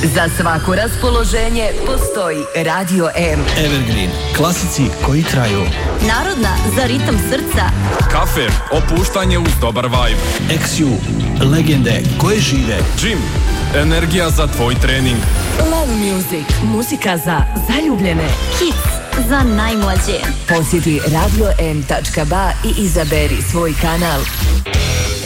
Za svako raspoloženje postoji Radio M. Evergreen, klasici koji traju. Narodna za ritam srca. Kafe, opuštanje uz dobar vibe. XU, legende koje žive. Gym, energija za tvoj trening. Love Music, muzika za zaljubljene. Hits za najmlađe. Posjeti radioM.ba i izaberi svoj kanal.